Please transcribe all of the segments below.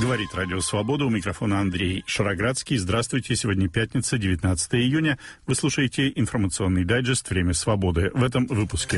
Говорит Радио Свобода. У микрофона Андрей Шароградский. Здравствуйте. Сегодня пятница, 19 июня. Вы слушаете информационный дайджест «Время свободы». В этом выпуске.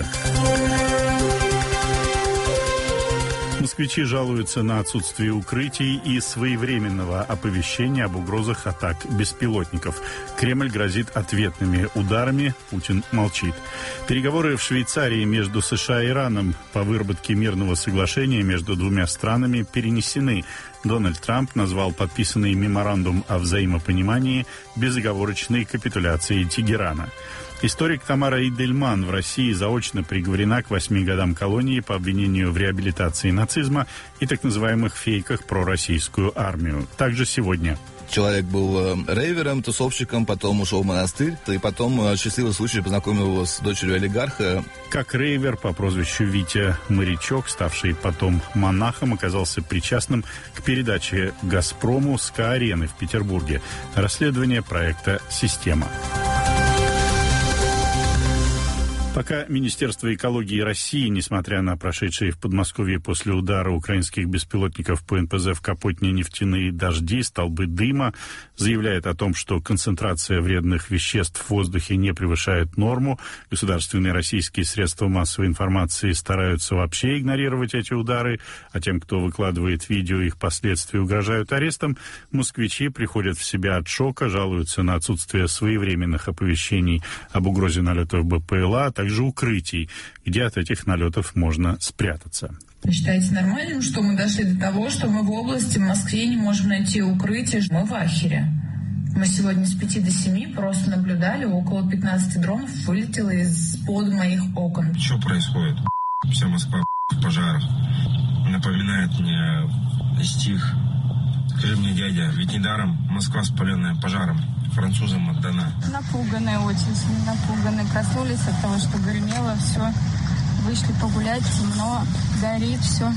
Москвичи жалуются на отсутствие укрытий и своевременного оповещения об угрозах атак беспилотников. Кремль грозит ответными ударами, Путин молчит. Переговоры в Швейцарии между США и Ираном по выработке мирного соглашения между двумя странами перенесены. Дональд Трамп назвал подписанный меморандум о взаимопонимании безоговорочной капитуляцией Тегерана. Историк Тамара Идельман в России заочно приговорена к 8 годам колонии по обвинению в реабилитации нацизма и так называемых фейках про российскую армию. Также сегодня. Человек был рейвером, тусовщиком, потом ушел в монастырь, и потом счастливый случай познакомил его с дочерью олигарха. Как рейвер по прозвищу Витя Морячок, ставший потом монахом, оказался причастным к передаче «Газпрому» СКА-арены в Петербурге. Расследование проекта «Система». Пока Министерство экологии России, несмотря на прошедшие в Подмосковье после удара украинских беспилотников по НПЗ в Капотне нефтяные дожди, столбы дыма, заявляет о том, что концентрация вредных веществ в воздухе не превышает норму, государственные российские средства массовой информации стараются вообще игнорировать эти удары, а тем, кто выкладывает видео, их последствия угрожают арестом, москвичи приходят в себя от шока, жалуются на отсутствие своевременных оповещений об угрозе налетов БПЛА, а также укрытий, где от этих налетов можно спрятаться. Вы считаете нормальным, что мы дошли до того, что мы в области, в Москве не можем найти укрытие? Мы в ахере. Мы сегодня с 5 до 7 просто наблюдали, около 15 дронов вылетело из-под моих окон. Что происходит? Вся Москва в пожарах. Напоминает мне стих. Скажи мне, дядя, ведь недаром Москва, спаленная пожаром, французам отдана. Напуганные, очень сильно напуганные. Проснулись от того, что гремело, все. Вышли погулять, темно, горит, все.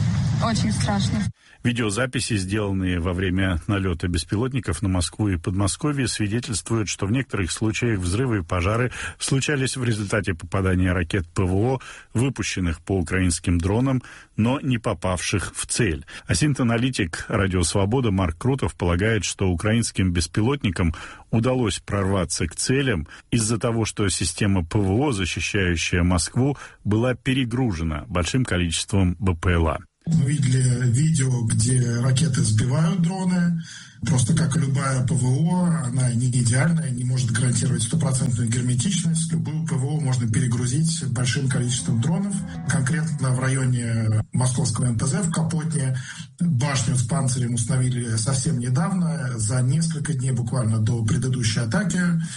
Очень страшно. Видеозаписи, сделанные во время налета беспилотников на Москву и Подмосковье, свидетельствуют, что в некоторых случаях взрывы и пожары случались в результате попадания ракет ПВО, выпущенных по украинским дронам, но не попавших в цель. Асинт-аналитик «Радио Свобода» Марк Крутов полагает, что украинским беспилотникам удалось прорваться к целям из-за того, что система ПВО, защищающая Москву, была перегружена большим количеством БПЛА. Мы видели видео, где ракеты сбивают дроны. Просто как и любая ПВО, она не идеальная, не может гарантировать стопроцентную герметичность. Любую ПВО можно перегрузить большим количеством дронов. Конкретно в районе московского НПЗ в Капотне башню с панцирем установили совсем недавно, за несколько дней буквально до предыдущей атаки.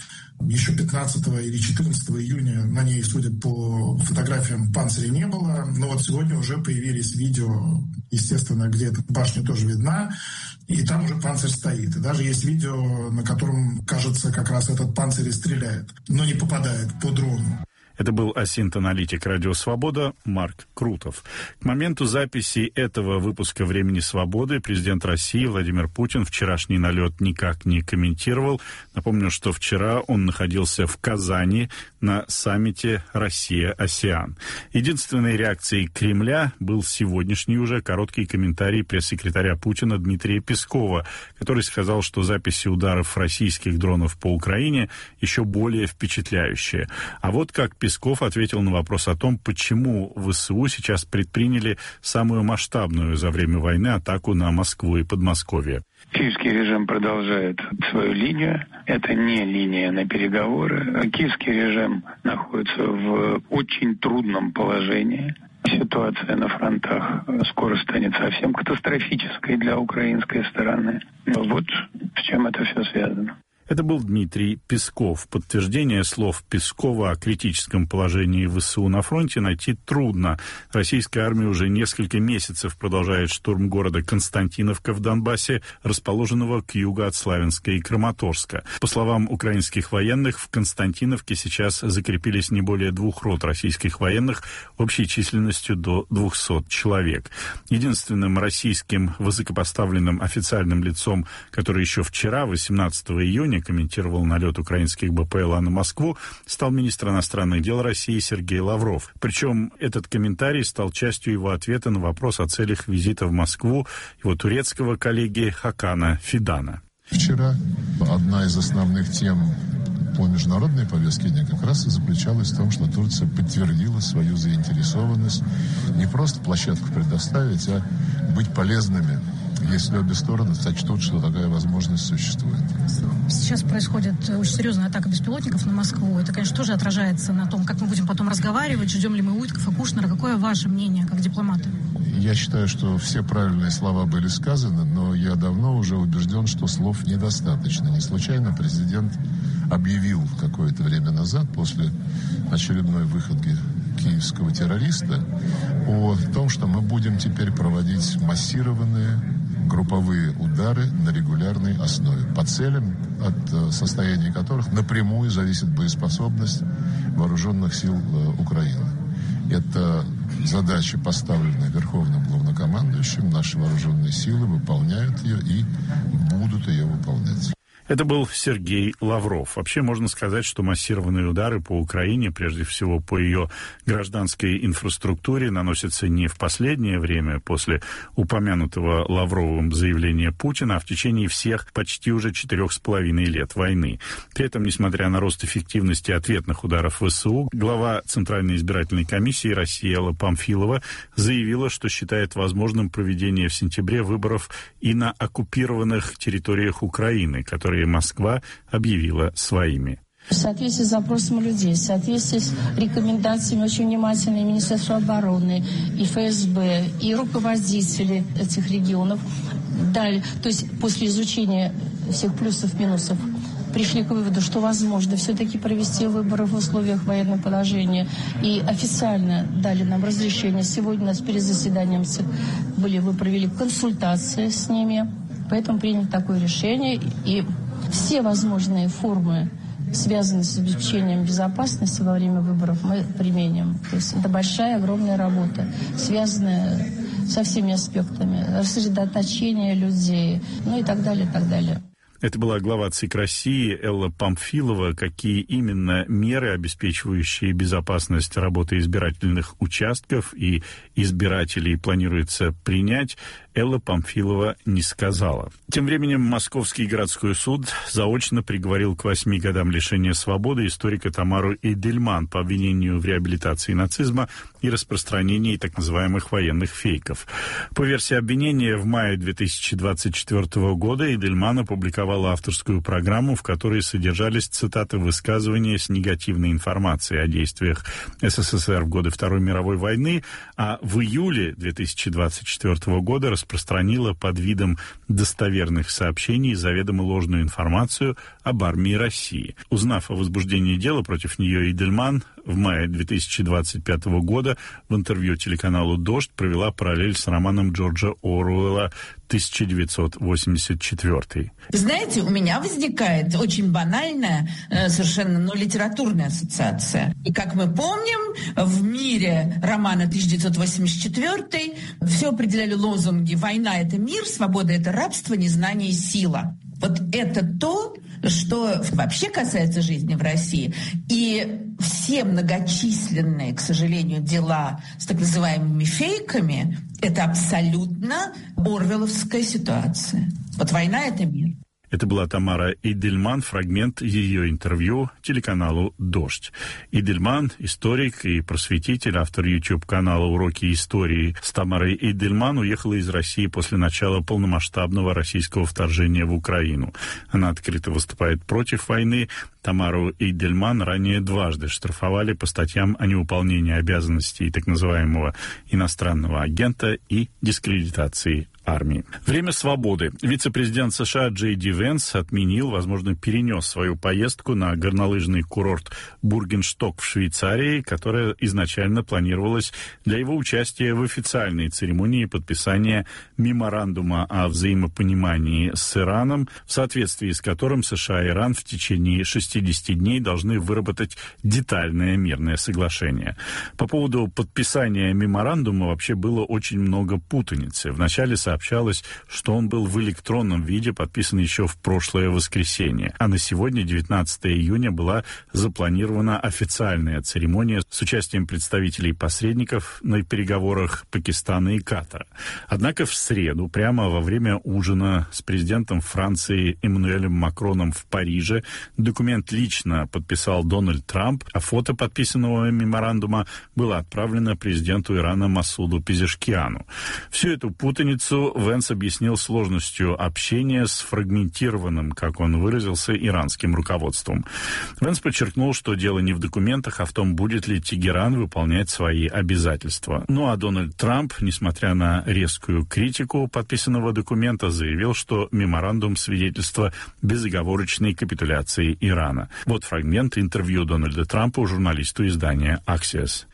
Еще 15 или 14 июня на ней, судя по фотографиям, панциря не было. Но вот сегодня уже появились видео, естественно, где эта башня тоже видна. И там уже панцирь стоит. И даже есть видео, на котором, кажется, как раз этот панцирь и стреляет, но не попадает по дрону. Это был асинт-аналитик «Радио Свобода» Марк Крутов. К моменту записи этого выпуска «Времени свободы» президент России Владимир Путин вчерашний налет никак не комментировал. Напомню, что вчера он находился в Казани на саммите «Россия-АСЕАН». Единственной реакцией Кремля был сегодняшний уже короткий комментарий пресс-секретаря Путина Дмитрия Пескова, который сказал, что записи ударов российских дронов по Украине еще более впечатляющие. А вот как Песков ответил на вопрос о том, почему ВСУ сейчас предприняли самую масштабную за время войны атаку на Москву и Подмосковье. Киевский режим продолжает свою линию. Это не линия на переговоры. Киевский режим находится в очень трудном положении. Ситуация на фронтах скоро станет совсем катастрофической для украинской стороны. Вот с чем это все связано. Это был Дмитрий Песков. Подтверждение слов Пескова о критическом положении ВСУ на фронте найти трудно. Российская армия уже несколько месяцев продолжает штурм города Константиновка в Донбассе, расположенного к югу от Славянска и Краматорска. По словам украинских военных, в Константиновке сейчас закрепились не более 2 рот российских военных общей численностью до 200 человек. Единственным российским высокопоставленным официальным лицом, который еще вчера, 18 июня, накануне комментировал налет украинских БПЛА на Москву, стал министр иностранных дел России Сергей Лавров. Причем этот комментарий стал частью его ответа на вопрос о целях визита в Москву его турецкого коллеги Хакана Фидана. Вчера одна из основных тем по международной повестке дня как раз и заключалась в том, что Турция подтвердила свою заинтересованность не просто площадку предоставить, а быть полезными, если обе стороны сочтут, что такая возможность существует. Сейчас происходит очень серьезная атака беспилотников на Москву. Это, конечно, тоже отражается на том, как мы будем потом разговаривать, ждем ли мы Уитков и Кушнера. Какое ваше мнение, как дипломата? Я считаю, что все правильные слова были сказаны, но я давно уже убежден, что слов недостаточно. Не случайно президент объявил какое-то время назад, после очередной выходки киевского террориста, о том, что мы будем теперь проводить массированные групповые удары на регулярной основе, по целям, от состояния которых напрямую зависит боеспособность вооруженных сил Украины. Это задача, поставленная Верховным главнокомандующим. Наши вооруженные силы выполняют ее и будут ее выполнять. Это был Сергей Лавров. Вообще можно сказать, что массированные удары по Украине, прежде всего по ее гражданской инфраструктуре, наносятся не в последнее время после упомянутого Лавровым заявления Путина, а в течение всех почти уже 4,5 лет войны. При этом, несмотря на рост эффективности ответных ударов ВСУ, глава Центральной избирательной комиссии России Элла Памфилова заявила, что считает возможным проведение в сентябре выборов и на оккупированных территориях Украины, которые Москва объявила своими. В соответствии с запросом людей, в соответствии с рекомендациями очень внимательными Министерства обороны и ФСБ, и руководители этих регионов, далее, то есть после изучения всех плюсов-минусов, пришли к выводу, что возможно все-таки провести выборы в условиях военного положения. И официально дали нам разрешение. Сегодня у нас перед заседанием вы провели консультации с ними. Поэтому принято такое решение. И все возможные формы, связанные с обеспечением безопасности во время выборов, мы применим. То есть это большая, огромная работа, связанная со всеми аспектами. Рассредоточение людей, и так далее, и так далее. Это была глава ЦИК России Элла Памфилова. Какие именно меры, обеспечивающие безопасность работы избирательных участков и избирателей, планируется принять, Элла Памфилова не сказала. Тем временем Московский городской суд заочно приговорил к 8 годам лишения свободы историка Тамару Эйдельман по обвинению в реабилитации нацизма и распространении так называемых военных фейков. По версии обвинения, в мае 2024 года Эйдельман опубликовала авторскую программу, в которой содержались цитаты высказывания с негативной информацией о действиях СССР в годы Второй мировой войны, а в июле 2024 года распространила под видом достоверных сообщений заведомо ложную информацию об армии России. Узнав о возбуждении дела против нее, Эйдельман в мае 2025 года в интервью телеканалу «Дождь» провела параллель с романом Джорджа Оруэлла «1984». Знаете, у меня возникает очень банальная, совершенно литературная ассоциация. И как мы помним, в мире романа 1984 все определяли лозунги «Война – это мир, свобода – это рабство, незнание – сила». Вот это то, что вообще касается жизни в России. И все многочисленные, к сожалению, дела с так называемыми фейками – это абсолютно орвелловская ситуация. Вот война – это мир. Это была Тамара Эйдельман, фрагмент ее интервью телеканалу «Дождь». Эйдельман – историк и просветитель, автор YouTube-канала «Уроки истории». С Тамарой Эйдельман уехала из России после начала полномасштабного российского вторжения в Украину. Она открыто выступает против войны. Тамару Эйдельман ранее дважды штрафовали по статьям о невыполнении обязанностей так называемого иностранного агента и дискредитации армии. Время свободы. Вице-президент США Джей Ди Венс отменил, возможно, перенес свою поездку на горнолыжный курорт Бургеншток в Швейцарии, которая изначально планировалась для его участия в официальной церемонии подписания меморандума о взаимопонимании с Ираном, в соответствии с которым США и Иран в течение 60 дней должны выработать детальное мирное соглашение. По поводу подписания меморандума вообще было очень много путаницы. Вначале сообщили сообщалось, что он был в электронном виде подписан еще в прошлое воскресенье. А на сегодня, 19 июня, была запланирована официальная церемония с участием представителей посредников на переговорах Пакистана и Катара. Однако в среду, прямо во время ужина с президентом Франции Эммануэлем Макроном в Париже, документ лично подписал Дональд Трамп, а фото подписанного меморандума было отправлено президенту Ирана Масуду Пезешкиану. Всю эту путаницу Венс объяснил сложностью общения с фрагментированным, как он выразился, иранским руководством. Венс подчеркнул, что дело не в документах, а в том, будет ли Тегеран выполнять свои обязательства. Ну а Дональд Трамп, несмотря на резкую критику подписанного документа, заявил, что меморандум свидетельство безоговорочной капитуляции Ирана. Вот фрагмент интервью Дональда Трампа журналисту издания Axios.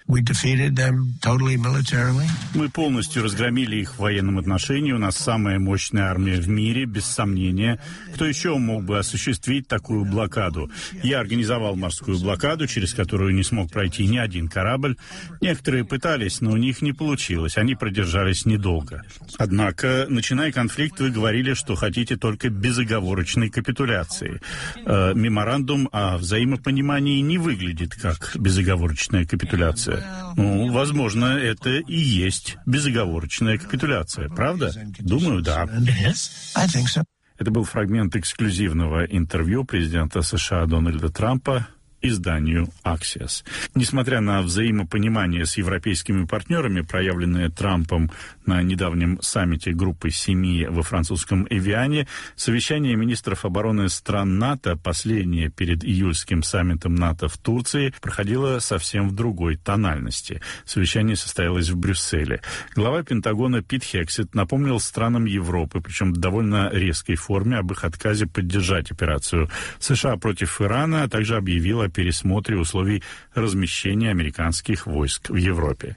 Мы полностью разгромили их в военном отношении. У нас самая мощная армия в мире, без сомнения. Кто еще мог бы осуществить такую блокаду? Я организовал морскую блокаду, через которую не смог пройти ни один корабль. Некоторые пытались, но у них не получилось. Они продержались недолго. Однако, начиная конфликт, вы говорили, что хотите только безоговорочной капитуляции. Меморандум о взаимопонимании не выглядит как безоговорочная капитуляция. Ну, возможно, это и есть безоговорочная капитуляция, правда? Думаю, да. Это был фрагмент эксклюзивного интервью президента США Дональда Трампа изданию Axios. Несмотря на взаимопонимание с европейскими партнерами, проявленное Трампом на недавнем саммите группы 7 во французском Эвиане, совещание министров обороны стран НАТО, последнее перед июльским саммитом НАТО в Турции, проходило совсем в другой тональности. Совещание состоялось в Брюсселе. Глава Пентагона Пит Хексет напомнил странам Европы, причем в довольно резкой форме, об их отказе поддержать операцию США против Ирана, а также объявил о пересмотре условий размещения американских войск в Европе.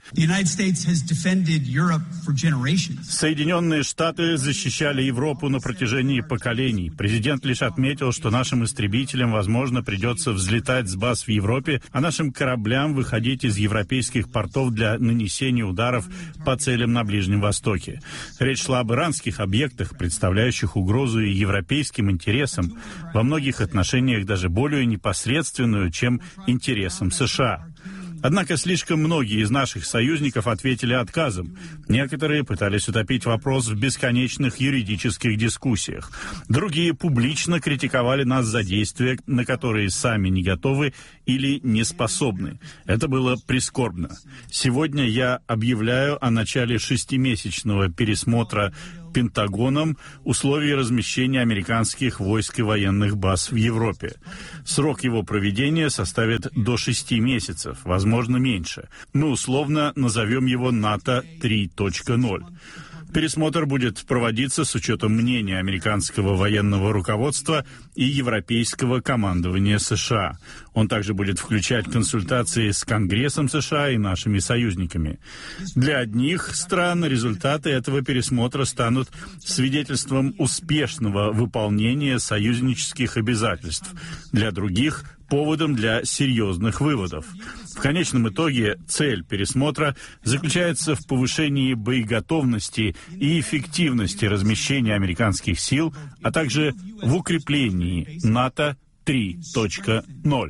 Соединенные Штаты защищали Европу на протяжении поколений. Президент лишь отметил, что нашим истребителям, возможно, придется взлетать с баз в Европе, а нашим кораблям выходить из европейских портов для нанесения ударов по целям на Ближнем Востоке. Речь шла об иранских объектах, представляющих угрозу и европейским интересам, во многих отношениях даже более непосредственную, чем интересам США. Однако слишком многие из наших союзников ответили отказом. Некоторые пытались утопить вопрос в бесконечных юридических дискуссиях. Другие публично критиковали нас за действия, на которые сами не готовы или не способны. Это было прискорбно. Сегодня я объявляю о начале 6-месячного пересмотра Пентагоном условий размещения американских войск и военных баз в Европе. Срок его проведения составит до 6 месяцев, возможно, меньше. Мы условно назовем его НАТО 3.0. Пересмотр будет проводиться с учетом мнения американского военного руководства и европейского командования США. Он также будет включать консультации с Конгрессом США и нашими союзниками. Для одних стран результаты этого пересмотра станут свидетельством успешного выполнения союзнических обязательств. Для других – поводом для серьезных выводов. В конечном итоге цель пересмотра заключается в повышении боеготовности и эффективности размещения американских сил, а также в укреплении НАТО 3.0.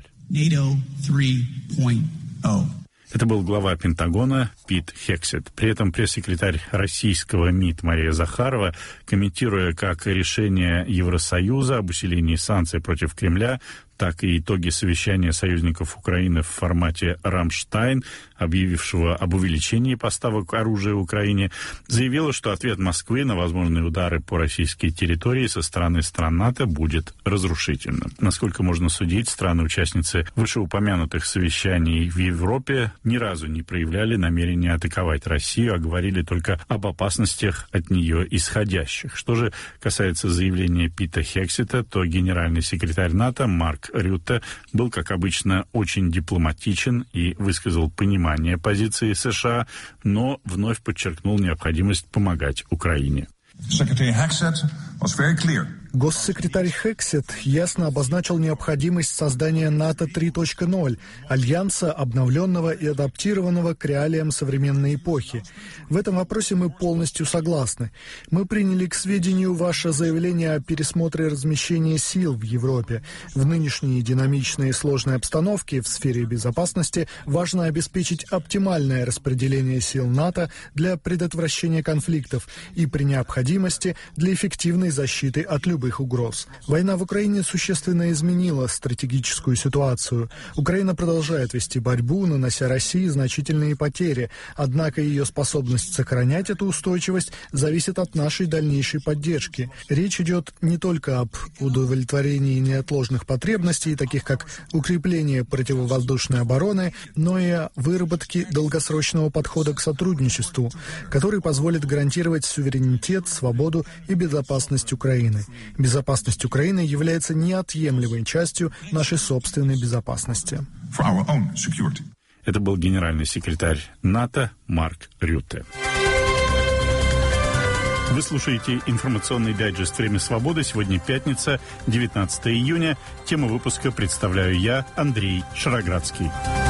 Это был глава Пентагона Пит Хексет. При этом пресс-секретарь российского МИД Мария Захарова, комментируя как решение Евросоюза об усилении санкций против Кремля, так и итоги совещания союзников Украины в формате «Рамштайн», объявившего об увеличении поставок оружия Украине, заявила, что ответ Москвы на возможные удары по российской территории со стороны стран НАТО будет разрушительным. Насколько можно судить, страны-участницы вышеупомянутых совещаний в Европе ни разу не проявляли намерения атаковать Россию, а говорили только об опасностях от нее исходящих. Что же касается заявления Пита Хексета, то генеральный секретарь НАТО Марк Рютте был, как обычно, очень дипломатичен и высказал понимание позиции США, но вновь подчеркнул необходимость помогать Украине. Госсекретарь Хексет ясно обозначил необходимость создания НАТО 3.0, альянса, обновленного и адаптированного к реалиям современной эпохи. В этом вопросе мы полностью согласны. Мы приняли к сведению ваше заявление о пересмотре размещения сил в Европе. В нынешней динамичной и сложной обстановке в сфере безопасности важно обеспечить оптимальное распределение сил НАТО для предотвращения конфликтов и при необходимости для эффективной защиты от любых угроз. Война в Украине существенно изменила стратегическую ситуацию. Украина продолжает вести борьбу, нанося России значительные потери, однако ее способность сохранять эту устойчивость зависит от нашей дальнейшей поддержки. Речь идет не только об удовлетворении неотложных потребностей, таких как укрепление противовоздушной обороны, но и о выработке долгосрочного подхода к сотрудничеству, который позволит гарантировать суверенитет, свободу и безопасность Украины. Безопасность Украины является неотъемлемой частью нашей собственной безопасности. Это был генеральный секретарь НАТО Марк Рютте. Вы слушаете информационный дайджест «Время свободы». Сегодня пятница, 19 июня. Тему выпуска представляю я, Андрей Шароградский.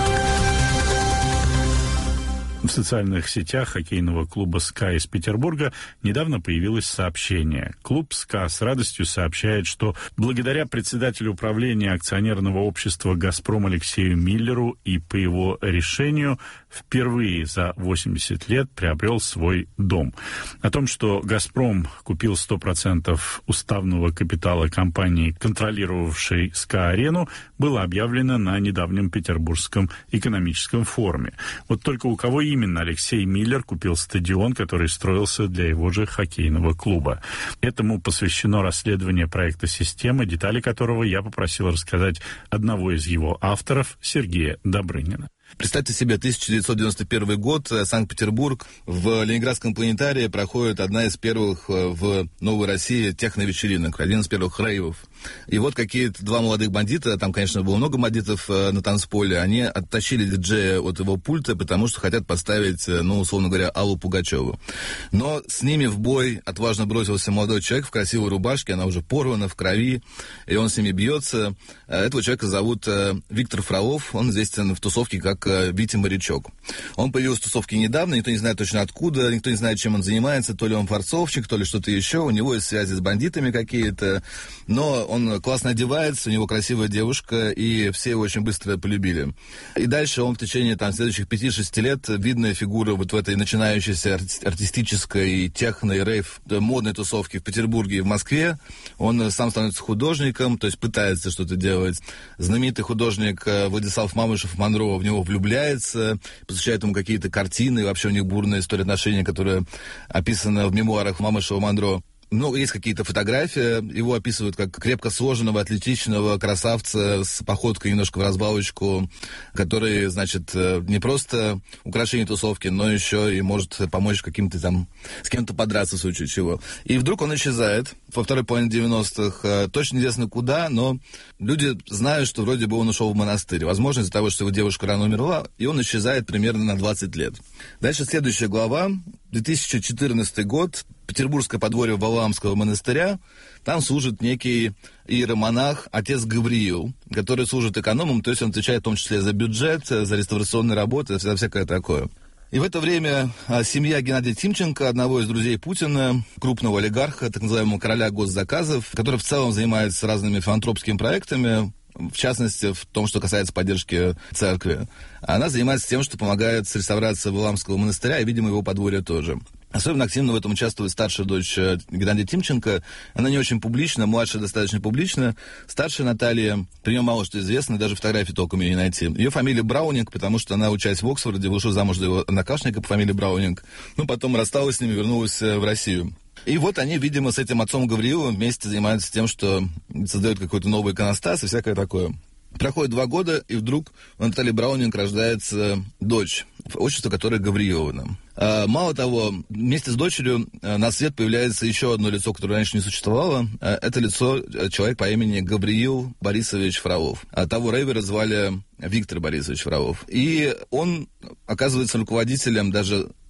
В социальных сетях хоккейного клуба «СКА» из Петербурга недавно появилось сообщение. Клуб «СКА» с радостью сообщает, что благодаря председателю управления акционерного общества «Газпром» Алексею Миллеру и по его решению впервые за 80 лет приобрел свой дом. О том, что «Газпром» купил 100% уставного капитала компании, контролировавшей «СКА-арену», было объявлено на недавнем Петербургском экономическом форуме. Вот только у кого именно Алексей Миллер купил стадион, который строился для его же хоккейного клуба. Этому посвящено расследование проекта «Система», детали которого я попросил рассказать одного из его авторов, Сергея Добрынина. Представьте себе, 1991 год, Санкт-Петербург. В Ленинградском планетарии проходит одна из первых в Новой России техновечеринок, один из первых рейвов. И вот какие-то два молодых бандита, там, конечно, было много бандитов на танцполе, они оттащили диджея от его пульта, потому что хотят поставить, условно говоря, Аллу Пугачеву. Но с ними в бой отважно бросился молодой человек в красивой рубашке, она уже порвана, в крови, и он с ними бьется. Этого человека зовут Виктор Фролов, он известен в тусовке как Витя Морячок. Он появился в тусовке недавно, никто не знает точно откуда, никто не знает, чем он занимается, то ли он форцовщик, то ли что-то еще, у него есть связи с бандитами какие-то, но он классно одевается, у него красивая девушка, и все его очень быстро полюбили. И дальше он в течение следующих 5-6 лет видная фигура вот в этой начинающейся артистической техно и рейв модной тусовке в Петербурге и в Москве. Он сам становится художником, то есть пытается что-то делать. Знаменитый художник Владислав Мамышев-Монро в него влюбляется, посвящает ему какие-то картины, и вообще у них бурная история отношений, которая описана в мемуарах Мамышева-Монро. Есть какие-то фотографии, его описывают как крепко сложенного, атлетичного красавца с походкой немножко в разбавочку, который, не просто украшение тусовки, но еще и может помочь каким-то с кем-то подраться в случае чего. И вдруг он исчезает во второй половине 90-х, точно неизвестно куда, но люди знают, что вроде бы он ушел в монастырь. Возможно, из-за того, что его девушка рано умерла, и он исчезает примерно на 20 лет. Дальше следующая глава, 2014 год, Петербургское подворье Валаамского монастыря. Там служит некий иеромонах, отец Гавриил, который служит экономом, то есть он отвечает в том числе за бюджет, за реставрационные работы, за всякое такое. И в это время семья Геннадия Тимченко, одного из друзей Путина, крупного олигарха, так называемого короля госзаказов, который в целом занимается разными филантропскими проектами, в частности, в том, что касается поддержки церкви. Она занимается тем, что помогает с реставрацией Валаамского монастыря и, видимо, его подворья тоже. Особенно активно в этом участвует старшая дочь Геннадия Тимченко. Она не очень публична, младшая достаточно публична. Старшая Наталья, при нее мало что известно, даже фотографии толком ее не найти. Ее фамилия Браунинг, потому что она, учась в Оксфорде, вышла замуж за его однокашника по фамилии Браунинг. Потом рассталась с ними, вернулась в Россию. И вот они, видимо, с этим отцом Гавриилом вместе занимаются тем, что создают какой-то новый иконостас и всякое такое. Проходит 2 года, и вдруг у Натальи Браунинг рождается дочь, отчество которой Гаврииловна. Мало того, вместе с дочерью на свет появляется еще одно лицо, которое раньше не существовало. Это лицо человек по имени Гавриил Борисович Фролов. Того рейвера звали Виктор Борисович Фролов. И он оказывается руководителем даже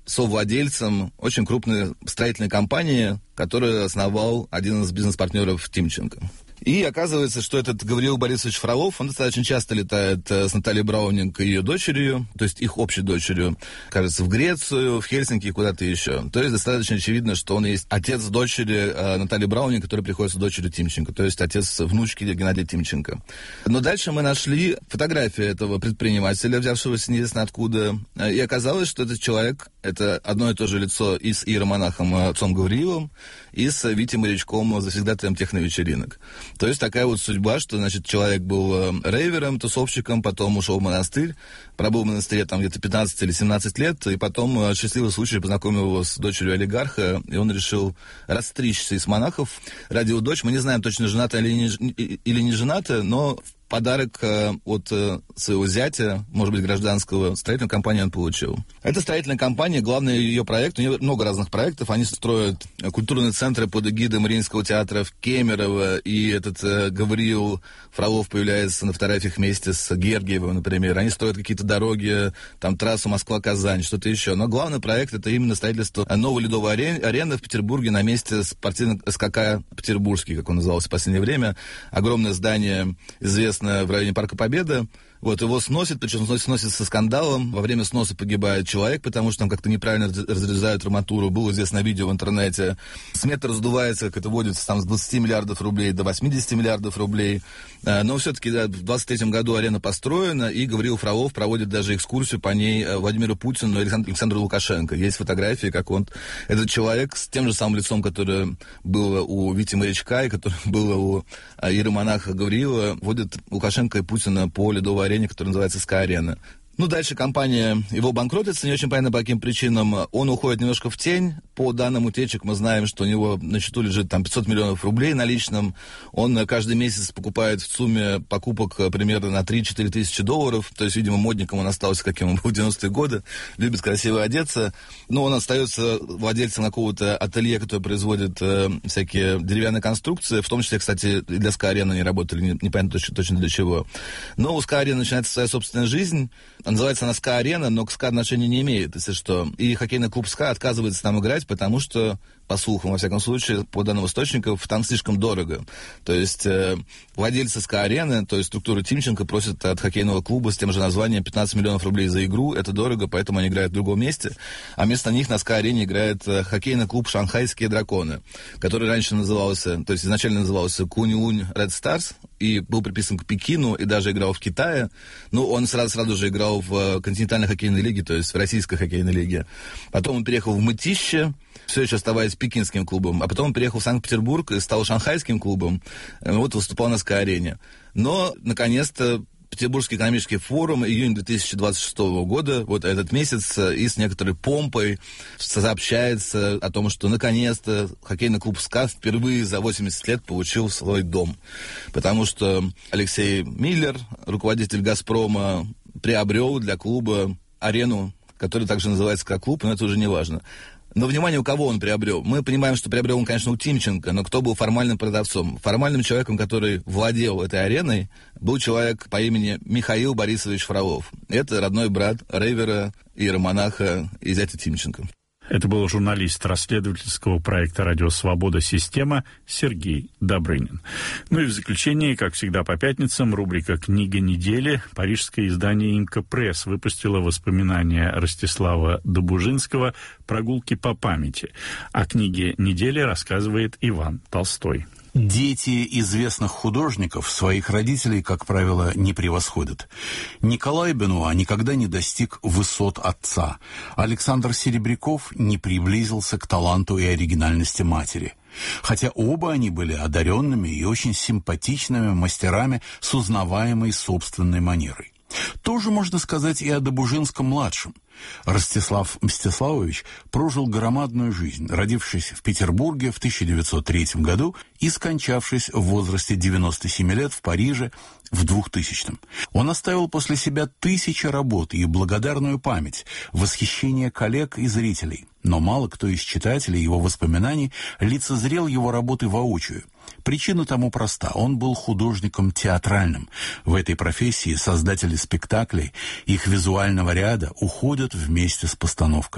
совладельцем очень крупной строительной компании, которую основал один из бизнес-партнеров Тимченко. И оказывается, что этот Гавриил Борисович Фролов, он достаточно часто летает с Натальей Браунинг и ее дочерью, то есть их общей дочерью, кажется, в Грецию, в Хельсинки и куда-то еще. То есть достаточно очевидно, что он есть отец дочери Натальи Браунинг, которая приходится дочерью Тимченко, то есть отец внучки Геннадия Тимченко. Но дальше мы нашли фотографию этого предпринимателя, взявшегося неизвестно откуда, и оказалось, что этот человек, это одно и то же лицо и с иеромонахом отцом Гавриилом, и с Витей Морячком, завсегдатаем техновечеринок. То есть такая вот судьба, что, значит, человек был рейвером, тусовщиком, потом ушел в монастырь, пробыл в монастыре там где-то 15 или 17 лет, и потом счастливый случай познакомил его с дочерью олигарха, и он решил расстричься из монахов. Родил дочь, мы не знаем точно, жената или не жената, но подарок от своего зятя, может быть, гражданского, строительную компанию он получил. Эта строительная компания, главный ее проект, у нее много разных проектов, они строят культурные центры под эгидой Мариинского театра в Кемерово, и этот Гавриил Фролов появляется на фотографиях вместе с Гергиевым, например. Они строят какие-то дороги, там трассу Москва-Казань, что-то еще. Но главный проект — это именно строительство новой ледовой арены в Петербурге на месте спортивного СКК «Петербургский», как он назывался в последнее время. Огромное здание, известное в районе Парка Победы. Вот, его сносит, причем сносит со скандалом. Во время сноса погибает человек, потому что там как-то неправильно разрезают арматуру. Было известно видео в интернете. Смета раздувается, как это водится, там с 20 миллиардов рублей до 80 миллиардов рублей. Но все-таки в 23-м году арена построена, и Гавриил Фролов проводит даже экскурсию по ней Владимиру Путину и Александру Лукашенко. Есть фотографии, как он, этот человек с тем же самым лицом, которое было у Вити Морячка и которое было у иеромонаха Гавриила, водит Лукашенко и Путина по ледовой арене, которая называется СКА-арена. Ну, дальше компания его банкротится, не очень понятно по каким причинам. Он уходит немножко в тень. По данным утечек мы знаем, что у него на счету лежит там 500 миллионов рублей наличным. Он каждый месяц покупает в сумме покупок примерно на 3-4 тысячи долларов. То есть, видимо, модником он остался, каким он был в 90-е годы. Любит красиво одеться. Но он остается владельцем какого-то ателье, которое производит всякие деревянные конструкции. В том числе, кстати, и для СКА-арены они работали, непонятно точно для чего. Но у СКА-арены начинается своя собственная жизнь. Называется она СКА-арена, но к СКА отношения не имеет, если что. И хоккейный клуб СКА отказывается там играть, потому что, по слухам, во всяком случае, по данным источников, там слишком дорого. То есть владельцы СКА-арены, то есть структура Тимченко, просят от хоккейного клуба с тем же названием 15 миллионов рублей за игру. Это дорого, поэтому они играют в другом месте. А вместо них на СКА-арене играет хоккейный клуб «Шанхайские драконы», который раньше назывался, то есть изначально назывался «Кунь-Лунь Ред Старс», и был приписан к Пекину, и даже играл в Китае. Ну, он сразу же играл в континентальной хоккейной лиге, то есть в российской хоккейной лиге. Потом он переехал в Мытище, все еще оставаясь пекинским клубом. А потом он переехал в Санкт-Петербург и стал шанхайским клубом. Вот выступал на СКА-арене. Но, наконец-то, Петербургский экономический форум, июнь 2026 года, вот этот месяц, и с некоторой помпой сообщается о том, что наконец-то хоккейный клуб СКА впервые за 80 лет получил свой дом. Потому что Алексей Миллер, руководитель «Газпрома», приобрел для клуба арену, которая также называется «СКА-клуб», но это уже не важно. Но, внимание, у кого он приобрел? Мы понимаем, что приобрел он, конечно, у Тимченко, но кто был формальным продавцом? Формальным человеком, который владел этой ареной, был человек по имени Михаил Борисович Фролов. Это родной брат рейвера, иеромонаха и зятя Тимченко. Это был журналист расследовательского проекта «Радио Свобода. Система» Сергей Добрынин. Ну и в заключение, как всегда по пятницам, рубрика «Книга недели». Парижское издание «Инка Пресс» выпустило воспоминания Ростислава Добужинского «Прогулки по памяти». О книге недели рассказывает Иван Толстой. Дети известных художников своих родителей, как правило, не превосходят. Николай Бенуа никогда не достиг высот отца. Александр Серебряков не приблизился к таланту и оригинальности матери. Хотя оба они были одаренными и очень симпатичными мастерами с узнаваемой собственной манерой. Тоже можно сказать и о Добужинском-младшем. Ростислав Мстиславович прожил громадную жизнь, родившись в Петербурге в 1903 году и скончавшись в возрасте 97 лет в Париже в 2000-м. Он оставил после себя 1000 работ и благодарную память, восхищение коллег и зрителей. Но мало кто из читателей его воспоминаний лицезрел его работы воочию. Причина тому проста. Он был художником театральным. В этой профессии создатели спектаклей, их визуального ряда уходят вместе с постановками.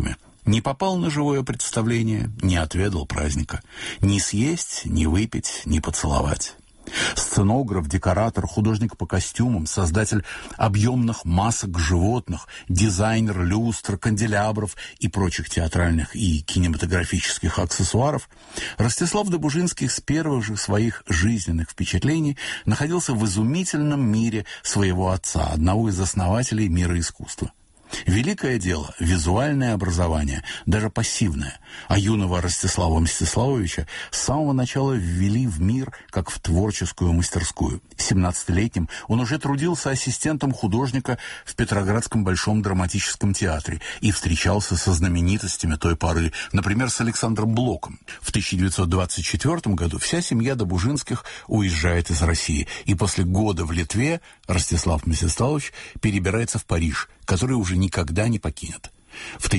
Не попал на живое представление, не отведал праздника. Ни съесть, ни выпить, ни поцеловать. Сценограф, декоратор, художник по костюмам, создатель объемных масок животных, дизайнер люстр, канделябров и прочих театральных и кинематографических аксессуаров, Ростислав Добужинский с первых же своих жизненных впечатлений находился в изумительном мире своего отца, одного из основателей мира искусства. Великое дело – визуальное образование, даже пассивное. А юного Ростислава Мстиславовича с самого начала ввели в мир, как в творческую мастерскую. 17-летним он уже трудился ассистентом художника в Петроградском Большом драматическом театре и встречался со знаменитостями той поры, например, с Александром Блоком. В 1924 году вся семья Добужинских уезжает из России, и после года в Литве Ростислав Мстиславович перебирается в Париж, который уже никогда не покинет. В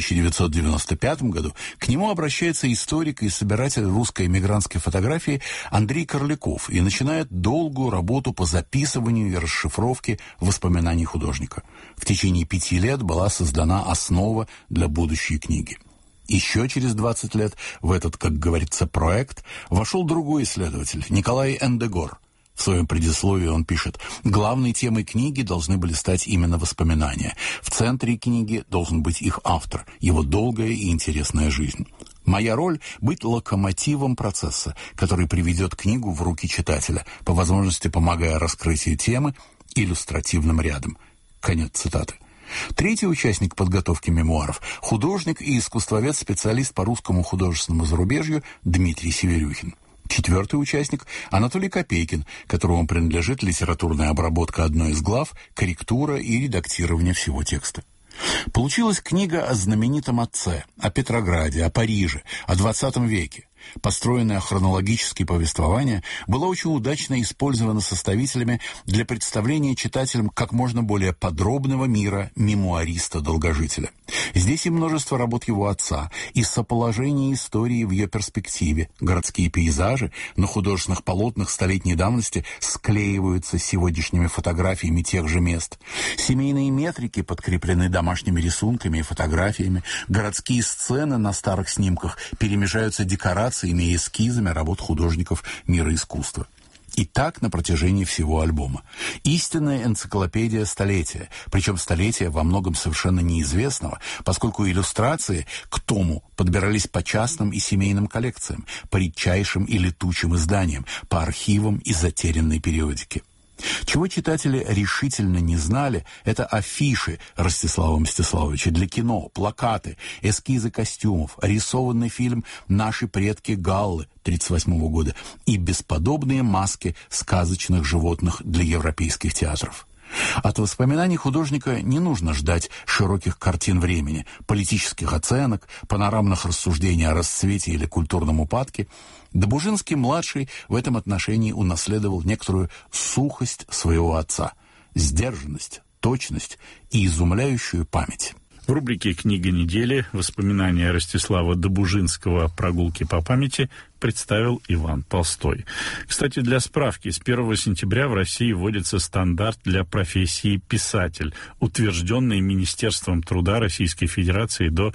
1995 году к нему обращается историк и собиратель русской эмигрантской фотографии Андрей Корляков и начинает долгую работу по записыванию и расшифровке воспоминаний художника. В течение 5 лет была создана основа для будущей книги. Еще через 20 лет в этот, как говорится, проект вошел другой исследователь, Николай Эндегор. В своем предисловии он пишет: «Главной темой книги должны были стать именно воспоминания. В центре книги должен быть их автор, его долгая и интересная жизнь. Моя роль – быть локомотивом процесса, который приведет книгу в руки читателя, по возможности помогая раскрытию темы иллюстративным рядом». Конец цитаты. Третий участник подготовки мемуаров – художник и искусствовед-специалист по русскому художественному зарубежью Дмитрий Северюхин. Четвертый участник – Анатолий Копейкин, которому принадлежит литературная обработка одной из глав, корректура и редактирование всего текста. Получилась книга о знаменитом отце, о Петрограде, о Париже, о XX веке. Построенное хронологическое повествование было очень удачно использовано составителями для представления читателям как можно более подробного мира мемуариста-долгожителя. Здесь и множество работ его отца, и соположение истории в ее перспективе. Городские пейзажи на художественных полотнах столетней давности склеиваются с сегодняшними фотографиями тех же мест. Семейные метрики подкреплены домашними рисунками и фотографиями. Городские сцены на старых снимках перемежаются декорациями и эскизами работ художников мира искусства. И так на протяжении всего альбома. Истинная энциклопедия столетия, причем столетия во многом совершенно неизвестного, поскольку иллюстрации к тому подбирались по частным и семейным коллекциям, по редчайшим и летучим изданиям, по архивам и затерянной периодике. Чего читатели решительно не знали, это афиши Ростислава Мстиславовича для кино, плакаты, эскизы костюмов, рисованный фильм «Наши предки Галлы» 1938 года и бесподобные маски сказочных животных для европейских театров. От воспоминаний художника не нужно ждать широких картин времени, политических оценок, панорамных рассуждений о расцвете или культурном упадке. Добужинский-младший в этом отношении унаследовал некоторую сухость своего отца, сдержанность, точность и изумляющую память. В рубрике «Книга недели» воспоминания Ростислава Добужинского «Прогулки по памяти» представил Иван Толстой. Кстати, для справки, с 1 сентября в России вводится стандарт для профессии писатель, утвержденный Министерством труда Российской Федерации до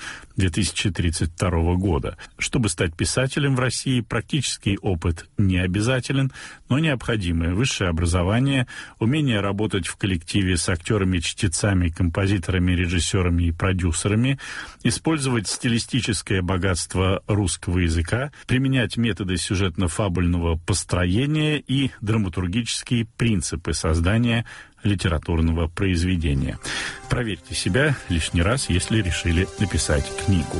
2032 года. Чтобы стать писателем в России, практический опыт не обязателен, но необходимое высшее образование, умение работать в коллективе с актерами, чтецами, композиторами, режиссерами и продюсерами, использовать стилистическое богатство русского языка, применять методы сюжетно-фабульного построения и драматургические принципы создания литературного произведения. Проверьте себя лишний раз, если решили написать книгу.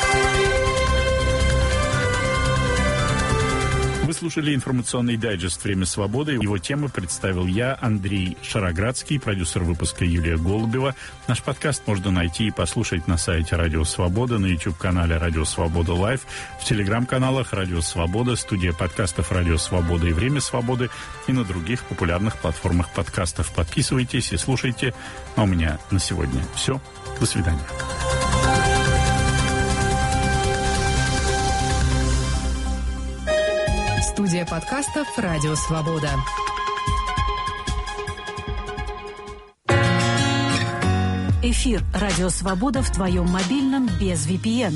Вы слушали информационный дайджест «Время свободы». Его темы представил я, Андрей Шароградский, продюсер выпуска Юлия Голубева. Наш подкаст можно найти и послушать на сайте «Радио Свобода», на YouTube-канале «Радио Свобода Лайв», в телеграм-каналах «Радио Свобода», студия подкастов «Радио Свобода» и «Время свободы» и на других популярных платформах подкастов. Подписывайтесь и слушайте. А у меня на сегодня все. До свидания. Студия подкастов «Радио Свобода». Эфир «Радио Свобода» в твоем мобильном без VPN.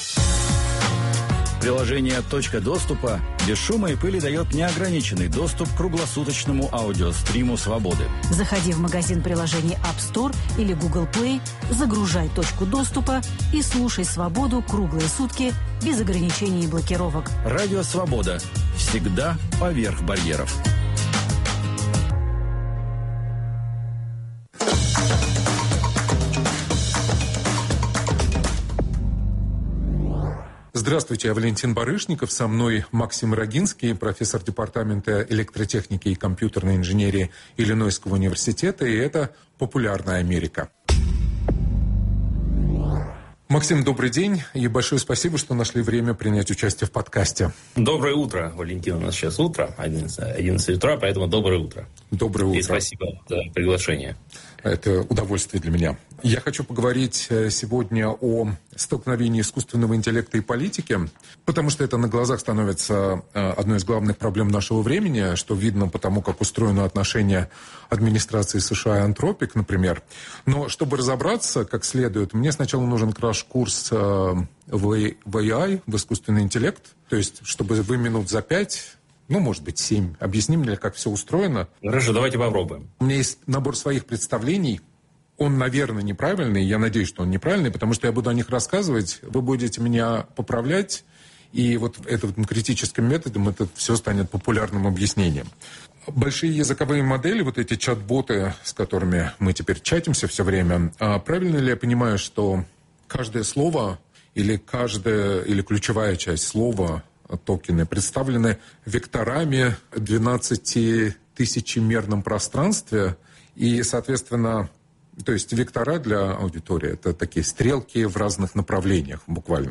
Приложение «Точка доступа» без шума и пыли дает неограниченный доступ к круглосуточному аудиостриму «Свободы». Заходи в магазин приложений App Store или Google Play, загружай «Точку доступа» и слушай «Свободу» круглые сутки без ограничений и блокировок. Радио «Свобода». Всегда поверх барьеров. Здравствуйте, я Валентин Барышников, со мной Максим Рогинский, профессор департамента электротехники и компьютерной инженерии Иллинойского университета, и это «Популярная Америка». Максим, добрый день, и большое спасибо, что нашли время принять участие в подкасте. Доброе утро, Валентин, у нас сейчас утро, 11 утра, поэтому доброе утро. Доброе утро. И спасибо за приглашение. Это удовольствие для меня. Я хочу поговорить сегодня о столкновении искусственного интеллекта и политики, потому что это на глазах становится одной из главных проблем нашего времени, что видно по тому, как устроено отношение администрации США и Anthropic, например. Но чтобы разобраться как следует, мне сначала нужен краш-курс в AI, в искусственный интеллект, то есть чтобы вы минут за 5... может быть, 7. Объясни мне, как все устроено. Хорошо, давайте попробуем. У меня есть набор своих представлений. Он, наверное, неправильный. Я надеюсь, что он неправильный, потому что я буду о них рассказывать. Вы будете меня поправлять. И вот этим критическим методом это все станет популярным объяснением. Большие языковые модели, вот эти чат-боты, с которыми мы теперь чатимся все время, правильно ли я понимаю, что каждое слово или ключевая часть слова, токены, представлены векторами в 12-тысячемерном пространстве. И, соответственно, то есть вектора для аудитории – это такие стрелки в разных направлениях буквально.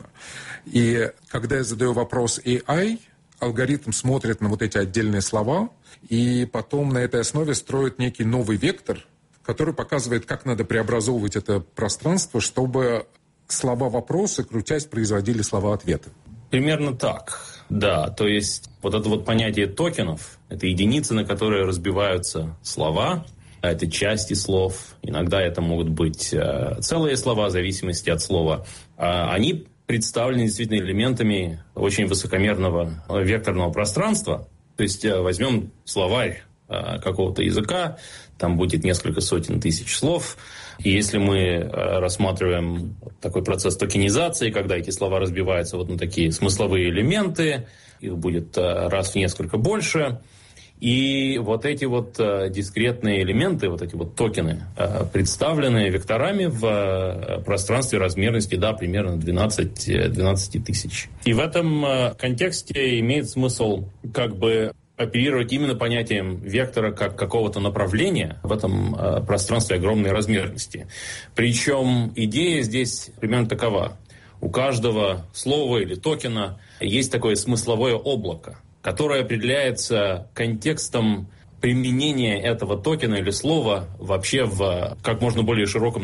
И когда я задаю вопрос AI, алгоритм смотрит на вот эти отдельные слова и потом на этой основе строит некий новый вектор, который показывает, как надо преобразовывать это пространство, чтобы слова-вопросы, крутясь, производили слова-ответы. Примерно так, да. То есть вот это вот понятие токенов, это единицы, на которые разбиваются слова, это части слов, иногда это могут быть целые слова, в зависимости от слова. Они представлены действительно элементами очень высокомерного векторного пространства. То есть возьмем словарь какого-то языка, там будет несколько сотен тысяч слов. И если мы рассматриваем такой процесс токенизации, когда эти слова разбиваются вот на такие смысловые элементы, их будет раз в несколько больше. И вот эти вот дискретные элементы, вот эти вот токены, представлены векторами в пространстве размерности, да, примерно 12 тысяч. И в этом контексте имеет смысл как бы оперировать именно понятием вектора как какого-то направления в этом пространстве огромной размерности. Причем идея здесь примерно такова. У каждого слова или токена есть такое смысловое облако, которое определяется контекстом применения этого токена или слова вообще в как можно более широком